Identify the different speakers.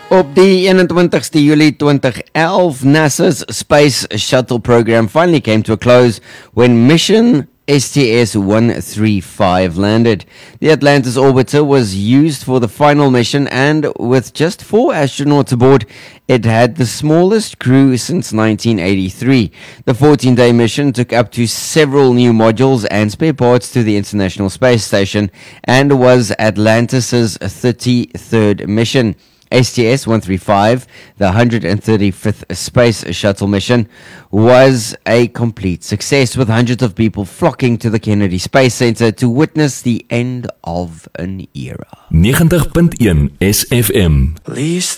Speaker 1: Op die 21ste Julie 2011, NASA's Space Shuttle program finally came to a close when mission STS-135 landed. The Atlantis orbiter was used for the final mission, and with just 4 astronauts aboard, it had the smallest crew since 1983. The 14-day mission took up to several new modules and spare parts to the International Space Station and was Atlantis' 33rd mission. STS-135, the 135th Space Shuttle mission, was a complete success, with hundreds of people flocking to the Kennedy Space Center to witness the end of an era.
Speaker 2: 90.1 SFM.
Speaker 3: Least